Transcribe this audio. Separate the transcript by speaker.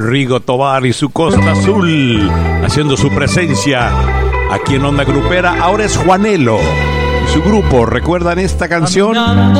Speaker 1: Rigo Tobar y su Costa Azul, haciendo su presencia aquí en Onda Grupera. Ahora es Juanelo y su grupo. ¿Recuerdan esta canción?